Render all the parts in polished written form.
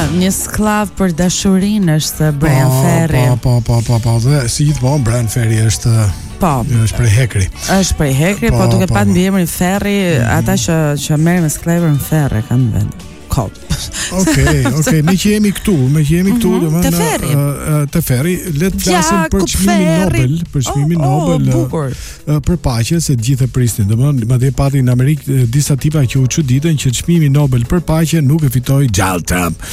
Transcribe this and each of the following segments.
një sklav për dashurinë është Brian Ferry. Po, dhe si gjithmonë Brian Ferry është prej Hekri. Është prej Hekri, po duke pat mbi emrin Ferry, ata që merren me sklavën Ferry kanë vend. Okej, me që jemi këtu, domethënë te Ferri, le të flasim për çmimin Nobel, për paqe, se të gjithë e prisnin. Domethënë, madje pati në Amerikë disa tipa që u çuditën që çmimi Nobel për paqe nuk e fitoi Donald Trump,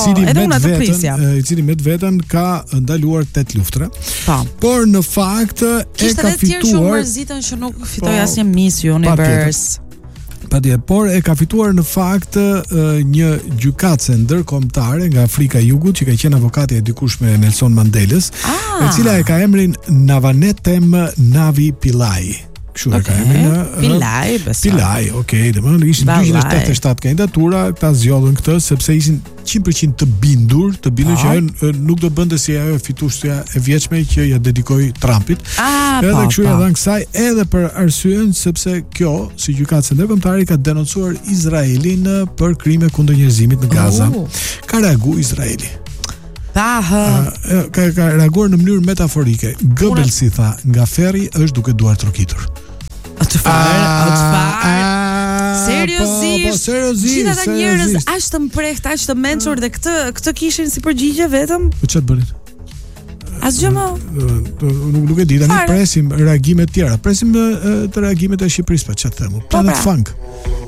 i cili me vetën ka ndaluar 8 luftra. Por në fakt e ka fituar, mërzitën që nuk fitoi asnjë Miss Universe. Por e ka fituar në fakt një gjykatëse ndërkombëtare nga Afrika e Jugut që ka qenë avokati e dikushme Nelson Mandelës, e cila e ka emrin Navanetem Navi Pillay. Kështu e ka emrin Pillay, domethënë ishin 287 kandidatura, këta zgjodhën këtë sepse ishin 100% të bindur që ajo nuk do bënte si ajo fituesja e vjetshme që ja dedikoi Trumpit. Edhe kështu ja dhan kësaj edhe për arsyen sepse kjo, si gjykatëse ndërkombëtare, ka denoncuar Izraelin për krime kundër njerëzimit në Gaza. Ka reaguar Izraeli. Ka reaguar në mënyrë metaforike. Goebbelsi tha, nga Ferri është duke duar trokitur. Seriozisht. Gjithë ata njerëz aq të mprehtë, aq të mençur, dhe këtë kishin si përgjigje vetëm. Po çfarë bënin? Asgjë më. Nuk e di, tani presim reagime të tjera. Presim të reagimet e Shqipërisë, pa çfarë them. Planet Funk.